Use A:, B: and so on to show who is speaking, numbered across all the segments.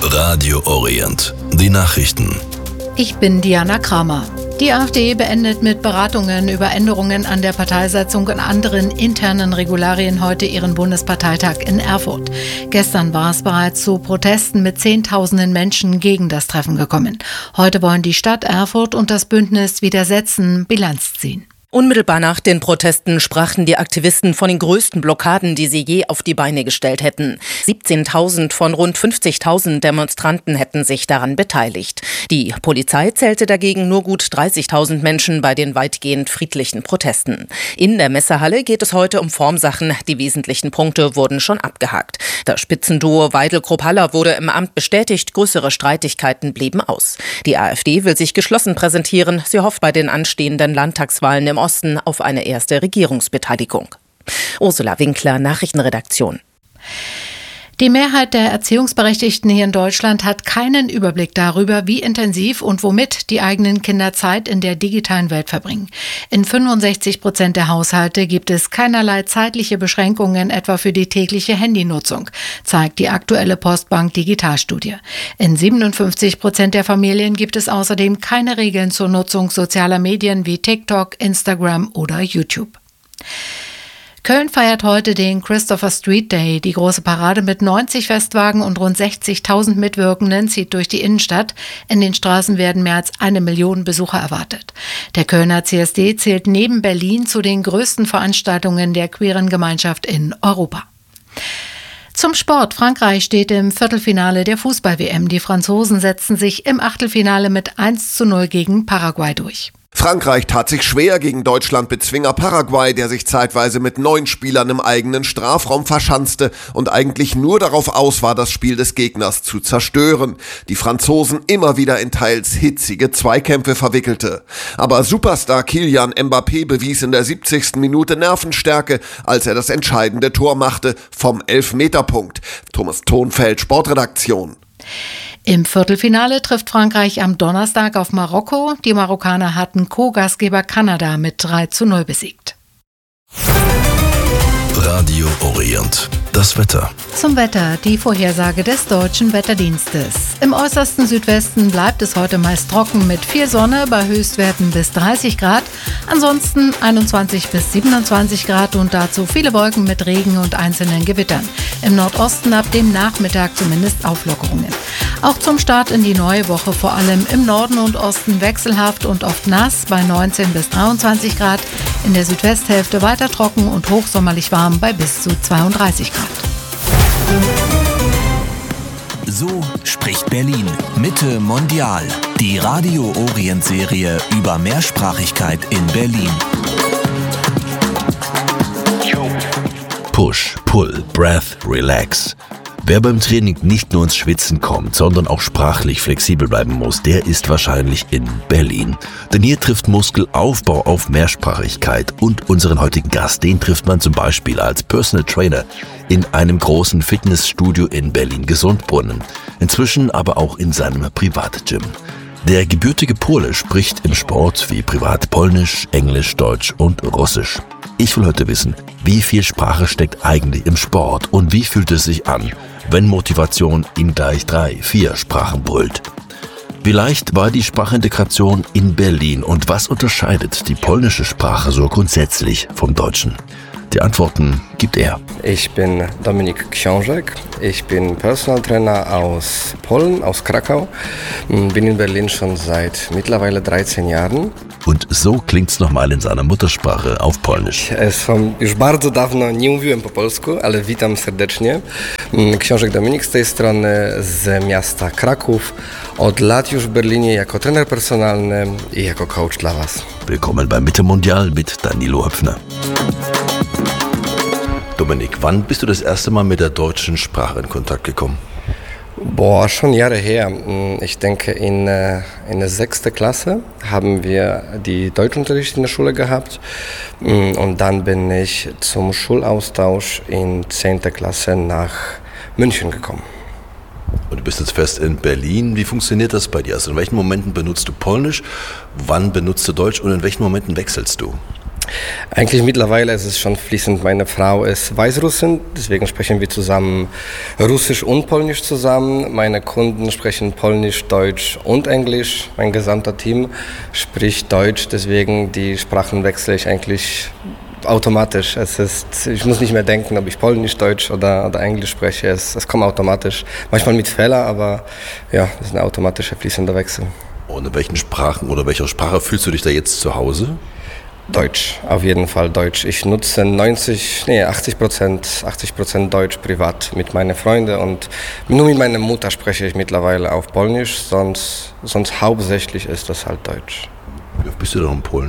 A: Radio Orient. Die Nachrichten.
B: Ich bin Diana Kramer. Die AfD beendet mit Beratungen über Änderungen an der Parteisatzung und anderen internen Regularien heute ihren Bundesparteitag in Erfurt. Gestern war es bereits zu Protesten mit Zehntausenden Menschen gegen das Treffen gekommen. Heute wollen die Stadt Erfurt und das Bündnis Widersetzen Bilanz ziehen.
C: Unmittelbar nach den Protesten sprachen die Aktivisten von den größten Blockaden, die sie je auf die Beine gestellt hätten. 17.000 von rund 50.000 Demonstranten hätten sich daran beteiligt. Die Polizei zählte dagegen nur gut 30.000 Menschen bei den weitgehend friedlichen Protesten. In der Messehalle geht es heute um Formsachen. Die wesentlichen Punkte wurden schon abgehakt. Das Spitzenduo Weidel-Krupp-Haller wurde im Amt bestätigt. Größere Streitigkeiten blieben aus. Die AfD will sich geschlossen präsentieren. Sie hofft bei den anstehenden Landtagswahlen im Osten auf eine erste Regierungsbeteiligung. Ursula Winkler, Nachrichtenredaktion.
B: Die Mehrheit der Erziehungsberechtigten hier in Deutschland hat keinen Überblick darüber, wie intensiv und womit die eigenen Kinder Zeit in der digitalen Welt verbringen. In 65% der Haushalte gibt es keinerlei zeitliche Beschränkungen, etwa für die tägliche Handynutzung, zeigt die aktuelle Postbank Digitalstudie. In 57% der Familien gibt es außerdem keine Regeln zur Nutzung sozialer Medien wie TikTok, Instagram oder YouTube. Köln feiert heute den Christopher Street Day. Die große Parade mit 90 Festwagen und rund 60.000 Mitwirkenden zieht durch die Innenstadt. In den Straßen werden mehr als 1 Million Besucher erwartet. Der Kölner CSD zählt neben Berlin zu den größten Veranstaltungen der queeren Gemeinschaft in Europa. Zum Sport. Frankreich steht im Viertelfinale der Fußball-WM. Die Franzosen setzten sich im Achtelfinale mit 1:0 gegen Paraguay durch.
D: Frankreich tat sich schwer gegen Deutschland-Bezwinger Paraguay, der sich zeitweise mit 9 Spielern im eigenen Strafraum verschanzte und eigentlich nur darauf aus war, das Spiel des Gegners zu zerstören. Die Franzosen immer wieder in teils hitzige Zweikämpfe verwickelte. Aber Superstar Kylian Mbappé bewies in der 70. Minute Nervenstärke, als er das entscheidende Tor machte vom Elfmeterpunkt. Thomas Thonfeld, Sportredaktion.
B: Im Viertelfinale trifft Frankreich am Donnerstag auf Marokko. Die Marokkaner hatten Co-Gastgeber Kanada mit 3:0 besiegt.
A: Radio Orient. Das Wetter.
B: Zum Wetter, die Vorhersage des Deutschen Wetterdienstes. Im äußersten Südwesten bleibt es heute meist trocken mit viel Sonne bei Höchstwerten bis 30 Grad. Ansonsten 21 bis 27 Grad und dazu viele Wolken mit Regen und einzelnen Gewittern. Im Nordosten ab dem Nachmittag zumindest Auflockerungen. Auch zum Start in die neue Woche vor allem im Norden und Osten wechselhaft und oft nass bei 19 bis 23 Grad. In der Südwesthälfte weiter trocken und hochsommerlich warm bei bis zu 32 Grad.
E: So spricht Berlin. Mitte Mondial. Die Radio Orient Serie über Mehrsprachigkeit in Berlin.
A: Push, Pull, Breath, Relax. Wer beim Training nicht nur ins Schwitzen kommt, sondern auch sprachlich flexibel bleiben muss, der ist wahrscheinlich in Berlin. Denn hier trifft Muskelaufbau auf Mehrsprachigkeit und unseren heutigen Gast, den trifft man zum Beispiel als Personal Trainer in einem großen Fitnessstudio in Berlin-Gesundbrunnen, inzwischen aber auch in seinem Privatgym. Der gebürtige Pole spricht im Sport wie privat Polnisch, Englisch, Deutsch und Russisch. Ich will heute wissen, wie viel Sprache steckt eigentlich im Sport und wie fühlt es sich an, wenn Motivation in gleich 3, 4 Sprachen brüllt. Wie leicht war die Sprachintegration in Berlin und was unterscheidet die polnische Sprache so grundsätzlich vom Deutschen? Die Antworten gibt er.
F: Ich bin Dominik Książek. Ich bin Personal Trainer aus Polen, aus Krakau. Bin in Berlin schon seit mittlerweile 13 Jahren.
A: Und so klingt's nochmal in seiner Muttersprache auf Polnisch.
F: Już bardzo dawno nie mówiłem po polsku, ale witam serdecznie. Książek Dominik z tej strony, z miasta Kraków. Od lat już w Berlinie jako trener personalny i jako coach dla Was.
A: Willkommen bei Mitte Mondial mit Danilo Höpfner. Dominik, wann bist du das erste Mal mit der deutschen Sprache in Kontakt gekommen?
F: Schon Jahre her. Ich denke, in der 6. Klasse haben wir die Deutschunterricht in der Schule gehabt. Und dann bin ich zum Schulaustausch in 10. Klasse nach München gekommen.
A: Und du bist jetzt fest in Berlin. Wie funktioniert das bei dir? Also in welchen Momenten benutzt du Polnisch, wann benutzt du Deutsch und in welchen Momenten wechselst du?
F: Eigentlich mittlerweile ist es schon fließend. Meine Frau ist Weißrussin, deswegen sprechen wir zusammen Russisch und Polnisch zusammen. Meine Kunden sprechen Polnisch, Deutsch und Englisch. Mein gesamter Team spricht Deutsch, deswegen die Sprachen wechsle ich eigentlich automatisch. Ich muss nicht mehr denken, ob ich Polnisch, Deutsch oder Englisch spreche. Es kommt automatisch. Manchmal mit Fehler, aber ja, das ist ein automatischer fließender Wechsel.
A: Und in welchen Sprachen oder welcher Sprache fühlst du dich da jetzt zu Hause?
F: Deutsch, auf jeden Fall Deutsch. Ich nutze 80% Deutsch privat mit meinen Freunden und nur mit meiner Mutter spreche ich mittlerweile auf Polnisch, sonst hauptsächlich ist das halt Deutsch.
A: Wie oft bist du denn in Polen?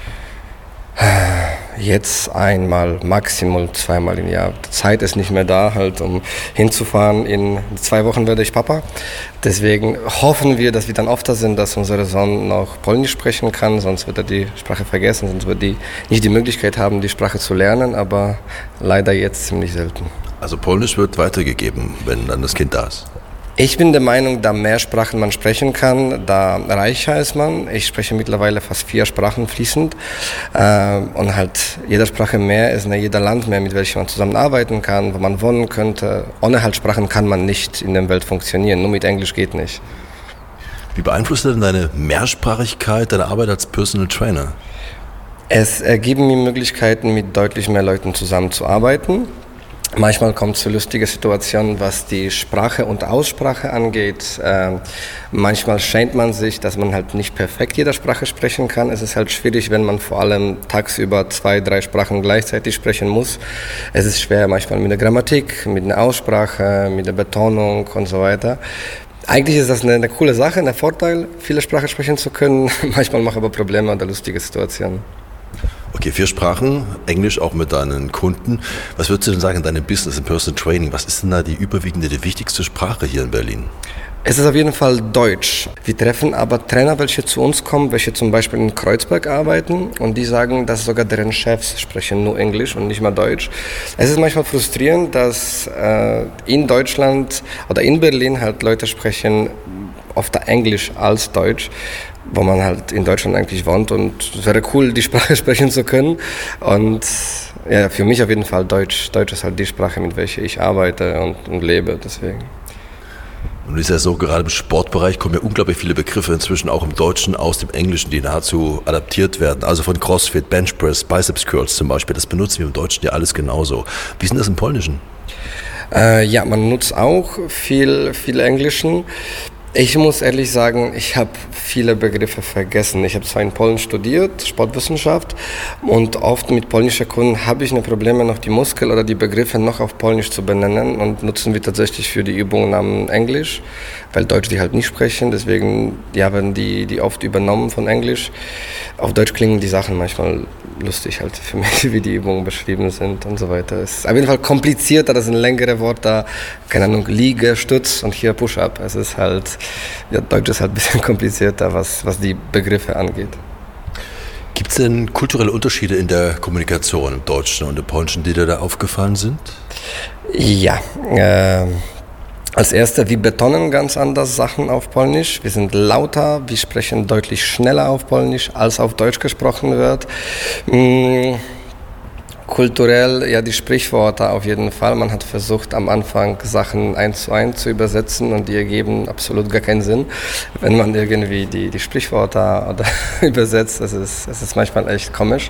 F: Jetzt einmal, maximal zweimal im Jahr. Die Zeit ist nicht mehr da, halt, um hinzufahren. In 2 Wochen werde ich Papa. Deswegen hoffen wir, dass wir dann öfter sind, dass unser Sohn noch Polnisch sprechen kann. Sonst wird er die Sprache vergessen, sonst wird er nicht die Möglichkeit haben, die Sprache zu lernen. Aber leider jetzt ziemlich selten.
A: Also Polnisch wird weitergegeben, wenn dann das Kind da ist?
F: Ich bin der Meinung, da mehr Sprachen man sprechen kann, da reicher ist man. Ich spreche mittlerweile fast 4 Sprachen fließend und halt jede Sprache mehr ist jeder Land mehr, mit welchem man zusammenarbeiten kann, wo man wohnen könnte. Ohne halt Sprachen kann man nicht in der Welt funktionieren, nur mit Englisch geht nicht.
A: Wie beeinflusst denn deine Mehrsprachigkeit deine Arbeit als Personal Trainer?
F: Es ergeben mir Möglichkeiten, mit deutlich mehr Leuten zusammenzuarbeiten. Manchmal kommt es zu lustigen Situationen, was die Sprache und Aussprache angeht. Manchmal schämt man sich, dass man halt nicht perfekt jede Sprache sprechen kann. Es ist halt schwierig, wenn man vor allem tagsüber 2, 3 Sprachen gleichzeitig sprechen muss. Es ist schwer manchmal mit der Grammatik, mit der Aussprache, mit der Betonung und so weiter. Eigentlich ist das eine coole Sache, ein Vorteil, viele Sprachen sprechen zu können. Manchmal macht aber Probleme oder lustige Situationen.
A: Okay, 4 Sprachen, Englisch auch mit deinen Kunden. Was würdest du denn sagen in deinem Business, im Personal Training? Was ist denn da die überwiegende, die wichtigste Sprache hier in Berlin?
F: Es ist auf jeden Fall Deutsch. Wir treffen aber Trainer, welche zu uns kommen, welche zum Beispiel in Kreuzberg arbeiten und die sagen, dass sogar deren Chefs sprechen nur Englisch und nicht mal Deutsch. Es ist manchmal frustrierend, dass in Deutschland oder in Berlin halt Leute sprechen oft Englisch als Deutsch, wo man halt in Deutschland eigentlich wohnt und es wäre cool, die Sprache sprechen zu können und ja, für mich auf jeden Fall Deutsch. Deutsch ist halt die Sprache, mit welcher ich arbeite und lebe, deswegen.
A: Und es ist ja so, gerade im Sportbereich kommen ja unglaublich viele Begriffe inzwischen auch im Deutschen aus dem Englischen, die nahezu adaptiert werden. Also von Crossfit, Benchpress, Biceps Curls zum Beispiel, das benutzen wir im Deutschen ja alles genauso. Wie ist denn das im Polnischen?
F: Ja, man nutzt auch viel Englischen. Ich muss ehrlich sagen, ich habe viele Begriffe vergessen. Ich habe zwar in Polen studiert, Sportwissenschaft, und oft mit polnischen Kunden habe ich Probleme, noch die Muskel oder die Begriffe noch auf Polnisch zu benennen und nutzen wir tatsächlich für die Übungen am Englisch, weil Deutsch die halt nicht sprechen, deswegen werden die oft übernommen von Englisch. Auf Deutsch klingen die Sachen manchmal lustig halt für mich, wie die Übungen beschrieben sind und so weiter. Es ist auf jeden Fall komplizierter, das sind längere Worte, keine Ahnung, Liege, Stütz und hier Push-Up. Es ist halt, ja, Deutsch ist halt ein bisschen komplizierter, was die Begriffe angeht.
A: Gibt es denn kulturelle Unterschiede in der Kommunikation im Deutschen und im Polnischen, die dir da aufgefallen sind?
F: Ja, als Erster, wir betonen ganz anders Sachen auf Polnisch. Wir sind lauter, wir sprechen deutlich schneller auf Polnisch, als auf Deutsch gesprochen wird. Kulturell, ja, die Sprichworte auf jeden Fall. Man hat versucht, am Anfang Sachen 1:1 zu übersetzen und die ergeben absolut gar keinen Sinn, wenn man irgendwie die Sprichworte oder übersetzt. Das ist manchmal echt komisch.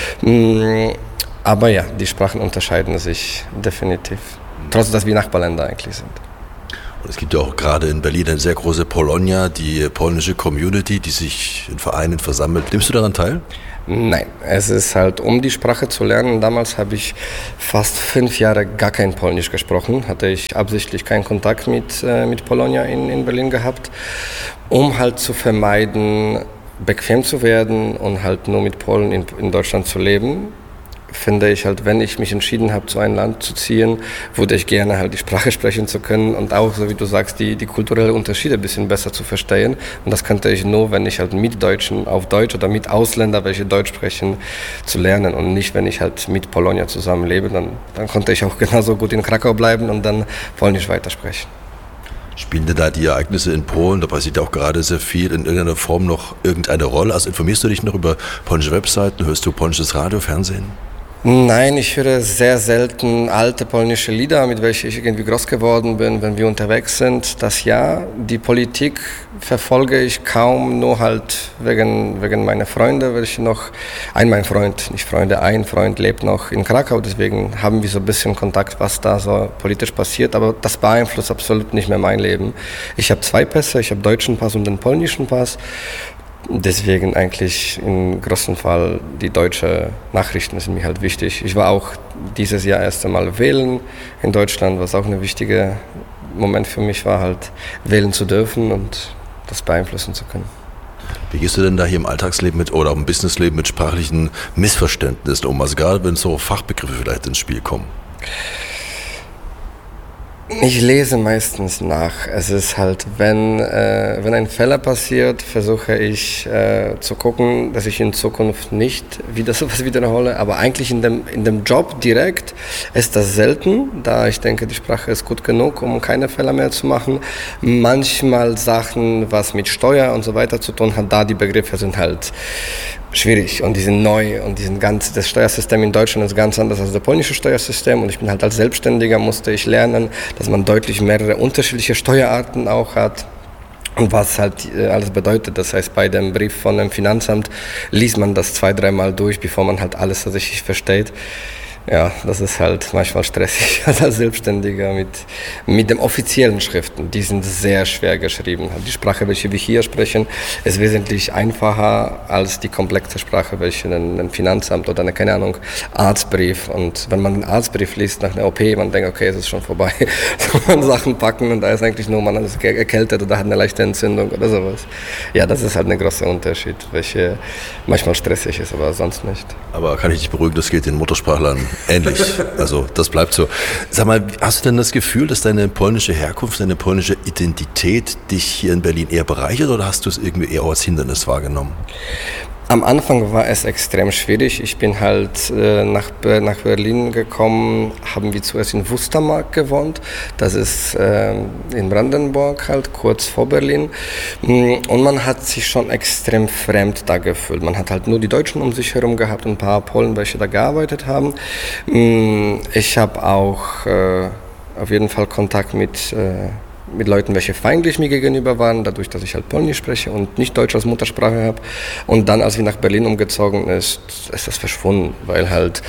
F: Aber ja, die Sprachen unterscheiden sich definitiv. Trotz, dass wir Nachbarländer eigentlich sind.
A: Und es gibt ja auch gerade in Berlin eine sehr große Polonia, die polnische Community, die sich in Vereinen versammelt. Nimmst du daran teil?
F: Nein, es ist halt, um die Sprache zu lernen. Damals habe ich fast 5 Jahre gar kein Polnisch gesprochen. Hatte ich absichtlich keinen Kontakt mit Polonia in Berlin gehabt, um halt zu vermeiden, bequem zu werden und halt nur mit Polen in Deutschland zu leben. Finde ich halt, wenn ich mich entschieden habe, zu einem Land zu ziehen, würde ich gerne halt die Sprache sprechen zu können und auch, so wie du sagst, die kulturellen Unterschiede ein bisschen besser zu verstehen. Und das könnte ich nur, wenn ich halt mit Deutschen auf Deutsch oder mit Ausländern, welche Deutsch sprechen, zu lernen und nicht, wenn ich halt mit Polonia zusammenlebe. Dann konnte ich auch genauso gut in Krakau bleiben und dann Polnisch weitersprechen.
A: Spielen denn da die Ereignisse in Polen, da passiert ja auch gerade sehr viel, in irgendeiner Form noch irgendeine Rolle? Also informierst du dich noch über polnische Webseiten, hörst du polnisches Radio, Fernsehen?
F: Nein, ich höre sehr selten alte polnische Lieder, mit welchen ich irgendwie groß geworden bin, wenn wir unterwegs sind. Das ja, die Politik verfolge ich kaum, nur halt wegen meiner Freunde, welche noch, ein Freund lebt noch in Krakau, deswegen haben wir so ein bisschen Kontakt, was da so politisch passiert, aber das beeinflusst absolut nicht mehr mein Leben. Ich habe 2 Pässe, ich habe deutschen Pass und den polnischen Pass. Deswegen eigentlich im großen Fall die deutsche Nachrichten sind mir halt wichtig. Ich war auch dieses Jahr erst einmal wählen in Deutschland, was auch ein wichtiger Moment für mich war, halt wählen zu dürfen und das beeinflussen zu können.
A: Wie gehst du denn da hier im Alltagsleben mit oder auch im Businessleben mit sprachlichen Missverständnissen um? Also gerade wenn so Fachbegriffe vielleicht ins Spiel kommen.
F: Ich lese meistens nach. Es ist halt, wenn ein Fehler passiert, versuche ich zu gucken, dass ich in Zukunft nicht wieder sowas wiederhole. Aber eigentlich in dem Job direkt ist das selten, da ich denke, die Sprache ist gut genug, um keine Fehler mehr zu machen. Manchmal Sachen, was mit Steuer und so weiter zu tun hat, da die Begriffe sind halt schwierig und die sind neu und das Steuersystem in Deutschland ist ganz anders als das polnische Steuersystem und ich bin halt als Selbstständiger, musste ich lernen, dass man deutlich mehrere unterschiedliche Steuerarten auch hat und was halt alles bedeutet. Das heißt, bei dem Brief von dem Finanzamt liest man das 2-3 Mal durch, bevor man halt alles tatsächlich versteht. Ja, das ist halt manchmal stressig als Selbstständiger mit den offiziellen Schriften. Die sind sehr schwer geschrieben. Die Sprache, welche wir hier sprechen, ist wesentlich einfacher als die komplexe Sprache, welche ein Finanzamt oder keine Ahnung, Arztbrief. Und wenn man einen Arztbrief liest nach einer OP, man denkt, okay, es ist schon vorbei. Soll man Sachen packen und da ist eigentlich nur, man ist erkältet oder hat eine leichte Entzündung oder sowas. Ja, das ist halt ein großer Unterschied, welche manchmal stressig ist, aber sonst nicht.
A: Aber kann ich dich beruhigen, das geht den Muttersprachlern ähnlich. Also das bleibt so. Sag mal, hast du denn das Gefühl, dass deine polnische Herkunft, deine polnische Identität dich hier in Berlin eher bereichert oder hast du es irgendwie eher als Hindernis wahrgenommen?
F: Am Anfang war es extrem schwierig. Ich bin halt nach Berlin gekommen, haben wir zuerst in Wustermark gewohnt. Das ist in Brandenburg halt, kurz vor Berlin. Und man hat sich schon extrem fremd da gefühlt. Man hat halt nur die Deutschen um sich herum gehabt und ein paar Polen, welche da gearbeitet haben. Ich habe auch auf jeden Fall Kontakt mit Leuten, welche feindlich mir gegenüber waren, dadurch, dass ich halt Polnisch spreche und nicht Deutsch als Muttersprache habe. Und dann, als wir nach Berlin umgezogen ist das verschwunden, weil halt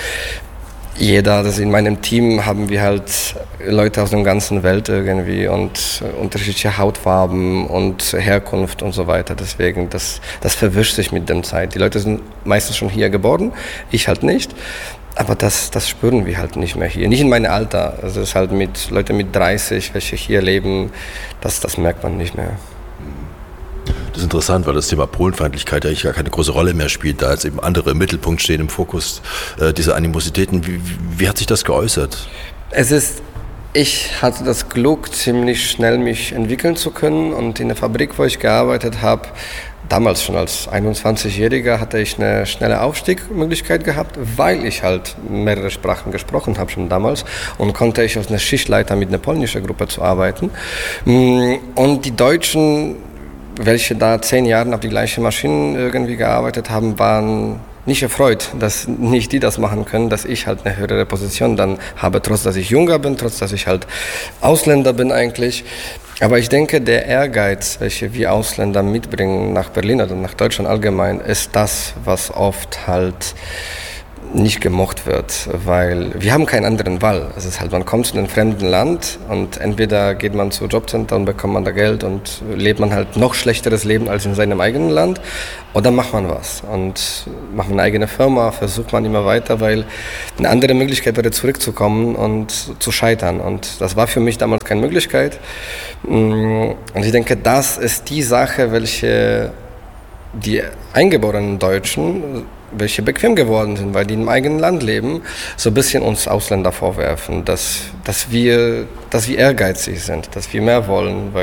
F: in meinem Team haben wir halt Leute aus der ganzen Welt irgendwie und unterschiedliche Hautfarben und Herkunft und so weiter. Deswegen, das verwischt sich mit der Zeit. Die Leute sind meistens schon hier geboren, ich halt nicht. Aber das spüren wir halt nicht mehr hier. Nicht in meinem Alter. Also es ist halt mit Leuten mit 30, welche hier leben, das merkt man nicht mehr.
A: Das ist interessant, weil das Thema Polenfeindlichkeit ja eigentlich gar keine große Rolle mehr spielt, da jetzt eben andere im Mittelpunkt stehen, im Fokus dieser Animositäten. Wie hat sich das geäußert?
F: Ich hatte das Glück, ziemlich schnell mich entwickeln zu können und in der Fabrik, wo ich gearbeitet habe, damals schon als 21-Jähriger hatte ich eine schnelle Aufstiegsmöglichkeit gehabt, weil ich halt mehrere Sprachen gesprochen habe schon damals und konnte ich als eine Schichtleiter mit einer polnischen Gruppe zu arbeiten. Und die Deutschen, welche da 10 Jahre auf die gleichen Maschinen irgendwie gearbeitet haben, waren nicht erfreut, dass nicht die das machen können, dass ich halt eine höhere Position dann habe, trotz dass ich jünger bin, trotz dass ich halt Ausländer bin eigentlich. Aber ich denke, der Ehrgeiz, welche wir Ausländer mitbringen nach Berlin oder nach Deutschland allgemein, ist das, was oft halt nicht gemocht wird, weil wir haben keinen anderen Wahl. Es ist halt, man kommt zu einem fremden Land und entweder geht man zu Jobcenter und bekommt man da Geld und lebt man halt noch schlechteres Leben als in seinem eigenen Land oder macht man was und macht eine eigene Firma, versucht man immer weiter, weil eine andere Möglichkeit wäre zurückzukommen und zu scheitern und das war für mich damals keine Möglichkeit und ich denke, das ist die Sache, welche die eingeborenen Deutschen, welche bequem geworden sind, weil die im eigenen Land leben, so ein bisschen uns Ausländer vorwerfen, dass wir ehrgeizig sind, dass wir mehr wollen, weil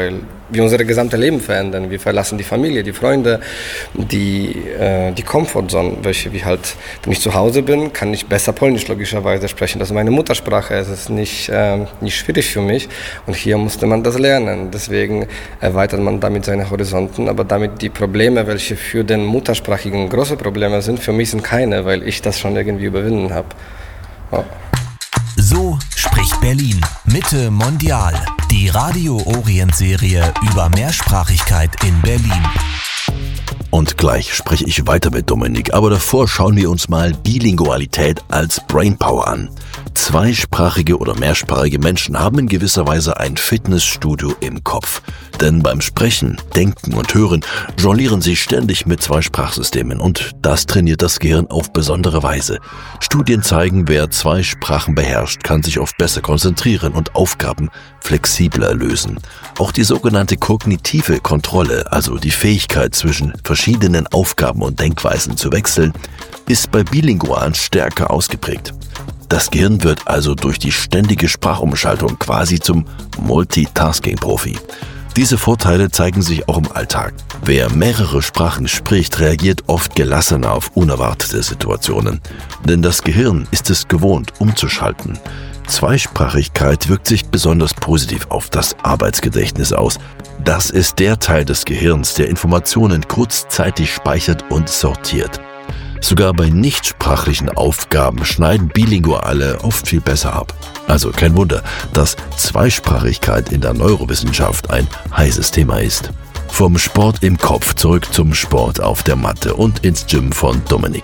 F: wie unser gesamtes Leben verändern. Wir verlassen die Familie, die Freunde, die Comfortzone, welche wie halt, wenn ich zu Hause bin, kann ich besser Polnisch logischerweise sprechen. Das ist meine Muttersprache, es ist nicht schwierig für mich und hier musste man das lernen. Deswegen erweitert man damit seine Horizonten, aber damit die Probleme, welche für den Muttersprachigen große Probleme sind, für mich sind keine, weil ich das schon irgendwie überwinden habe. Ja.
E: So spricht Berlin. Mitte Mondial. Die Radio Orient-Serie über Mehrsprachigkeit in Berlin.
A: Und gleich spreche ich weiter mit Dominik, aber davor schauen wir uns mal Bilingualität als Brainpower an. Zweisprachige oder mehrsprachige Menschen haben in gewisser Weise ein Fitnessstudio im Kopf. Denn beim Sprechen, Denken und Hören jonglieren sie ständig mit zwei Sprachsystemen und das trainiert das Gehirn auf besondere Weise. Studien zeigen, wer zwei Sprachen beherrscht, kann sich oft besser konzentrieren und Aufgaben flexibler lösen. Auch die sogenannte kognitive Kontrolle, also die Fähigkeit zwischen verschiedenen Aufgaben und Denkweisen zu wechseln, ist bei Bilingualen stärker ausgeprägt. Das Gehirn wird also durch die ständige Sprachumschaltung quasi zum Multitasking-Profi. Diese Vorteile zeigen sich auch im Alltag. Wer mehrere Sprachen spricht, reagiert oft gelassener auf unerwartete Situationen. Denn das Gehirn ist es gewohnt, umzuschalten. Zweisprachigkeit wirkt sich besonders positiv auf das Arbeitsgedächtnis aus. Das ist der Teil des Gehirns, der Informationen kurzzeitig speichert und sortiert. Sogar bei nichtsprachlichen Aufgaben schneiden Bilinguale oft viel besser ab. Also kein Wunder, dass Zweisprachigkeit in der Neurowissenschaft ein heißes Thema ist. Vom Sport im Kopf zurück zum Sport auf der Matte und ins Gym von Dominik.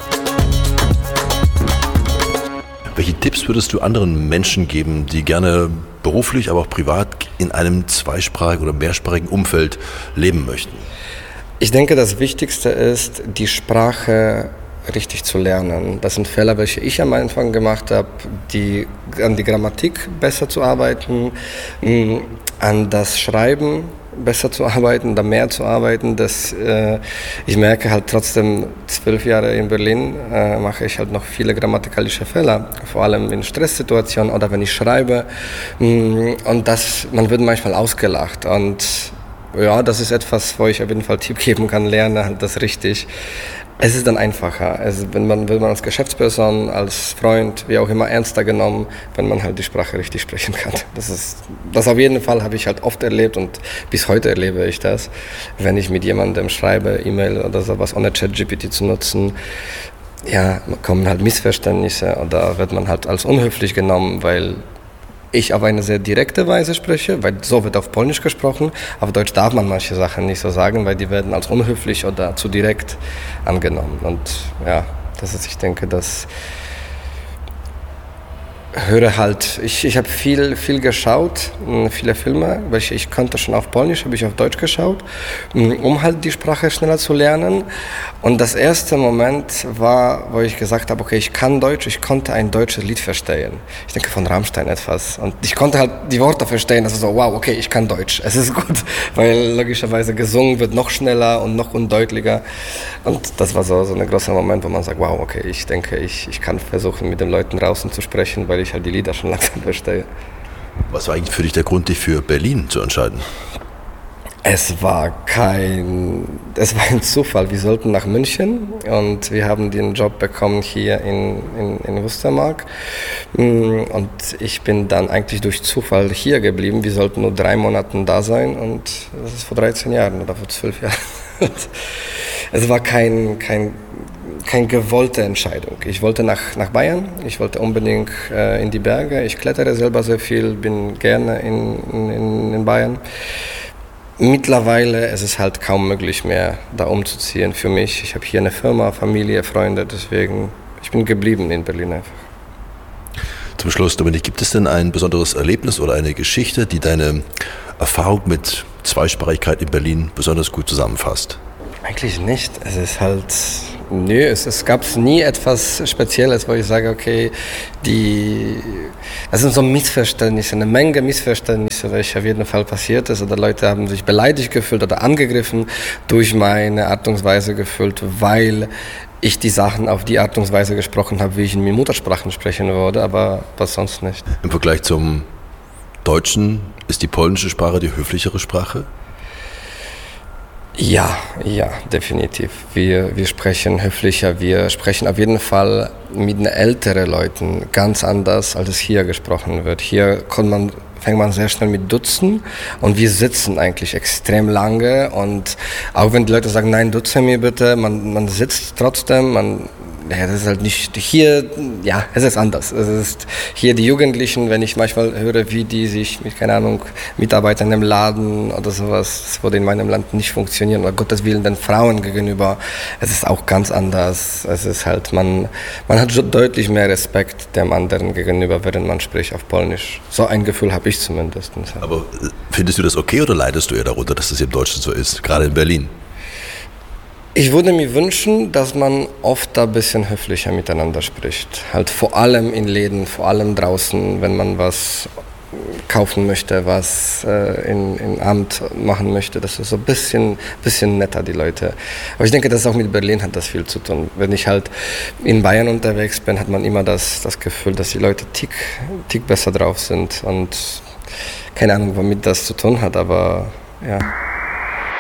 A: Welche Tipps würdest du anderen Menschen geben, die gerne beruflich, aber auch privat in einem zweisprachigen oder mehrsprachigen Umfeld leben möchten?
F: Ich denke, das Wichtigste ist, die Sprache richtig zu lernen. Das sind Fehler, welche ich am Anfang gemacht habe, an die Grammatik besser zu arbeiten, an das Schreiben besser zu arbeiten, da mehr zu arbeiten. Ich merke halt trotzdem, 12 Jahre in Berlin mache ich halt noch viele grammatikalische Fehler, vor allem in Stresssituationen oder wenn ich schreibe. Und man wird manchmal ausgelacht und ja, das ist etwas, wo ich auf jeden Fall Tipp geben kann, lerne halt das richtig. Es ist dann einfacher. Wird man als Geschäftsperson, als Freund, wie auch immer, ernster genommen, wenn man halt die Sprache richtig sprechen kann. Das auf jeden Fall habe ich halt oft erlebt und bis heute erlebe ich das. Wenn ich mit jemandem schreibe, E-Mail oder sowas, ohne ChatGPT zu nutzen, ja, kommen halt Missverständnisse oder wird man halt als unhöflich genommen, weil ich auf eine sehr direkte Weise spreche, weil so wird auf Polnisch gesprochen. Auf Deutsch darf man manche Sachen nicht so sagen, weil die werden als unhöflich oder zu direkt angenommen. Und ja, ich denke, das höre halt, ich habe viel geschaut, viele Filme, welche ich konnte schon auf Polnisch, habe ich auf Deutsch geschaut, um halt die Sprache schneller zu lernen. Und das erste Moment war, wo ich gesagt habe, okay, ich kann Deutsch, ich konnte ein deutsches Lied verstehen. Ich denke von Rammstein etwas. Und ich konnte halt die Worte verstehen, also so, wow, okay, ich kann Deutsch, es ist gut, weil logischerweise gesungen wird noch schneller und noch undeutlicher. Und das war so ein großer Moment, wo man sagt, wow, okay, ich denke, ich kann versuchen, mit den Leuten draußen zu sprechen, weil ich halt die Lieder schon langsam verstehe.
A: Was war eigentlich für dich der Grund, dich für Berlin zu entscheiden?
F: Es war ein Zufall. Wir sollten nach München und wir haben den Job bekommen hier in Wustermark. Und ich bin dann eigentlich durch Zufall hier geblieben. Wir sollten nur 3 Monate da sein und das ist vor 13 Jahren oder vor 12 Jahren. Es war keine gewollte Entscheidung. Ich wollte nach Bayern, ich wollte unbedingt in die Berge. Ich klettere selber sehr viel, bin gerne in Bayern. Mittlerweile ist es halt kaum möglich mehr, da umzuziehen für mich. Ich habe hier eine Firma, Familie, Freunde, deswegen ich bin geblieben in Berlin einfach.
A: Zum Schluss, Dominik, gibt es denn ein besonderes Erlebnis oder eine Geschichte, die deine Erfahrung mit Zweisprachigkeit in Berlin besonders gut zusammenfasst?
F: Eigentlich nicht. Es ist halt, es gab nie etwas Spezielles, wo ich sage, okay, das sind so Missverständnisse, eine Menge Missverständnisse, welche auf jeden Fall passiert ist. Oder Leute haben sich beleidigt gefühlt oder angegriffen durch meine Art und Weise gefühlt, weil ich die Sachen auf die Art und Weise gesprochen habe, wie ich in meinen Muttersprachen sprechen würde, aber was sonst nicht.
A: Im Vergleich zum Deutschen ist die polnische Sprache die höflichere Sprache?
F: Ja, definitiv. Wir sprechen höflicher, wir sprechen auf jeden Fall mit den älteren Leuten ganz anders, als es hier gesprochen wird. Hier fängt man sehr schnell mit Duzen und wir sitzen eigentlich extrem lange und auch wenn die Leute sagen, nein, duze mir bitte, man sitzt trotzdem, das ist halt nicht hier, ja, es ist anders. Es ist hier die Jugendlichen, wenn ich manchmal höre, wie die sich mit, keine Ahnung, Mitarbeitern im Laden oder sowas, das würde in meinem Land nicht funktionieren, oder Gottes Willen den Frauen gegenüber, es ist auch ganz anders. Es ist halt, man hat schon deutlich mehr Respekt dem anderen gegenüber, während man spricht auf Polnisch. So ein Gefühl habe ich zumindest.
A: Aber findest du das okay oder leidest du eher darunter, dass das im Deutschen so ist, gerade in Berlin?
F: Ich würde mir wünschen, dass man oft ein bisschen höflicher miteinander spricht. Halt vor allem in Läden, vor allem draußen, wenn man was kaufen möchte, was in Amt machen möchte. Das ist so ein bisschen netter, die Leute. Aber ich denke, das auch mit Berlin hat das viel zu tun. Wenn ich halt in Bayern unterwegs bin, hat man immer das Gefühl, dass die Leute tick besser drauf sind. Und keine Ahnung, womit das zu tun hat, aber ja.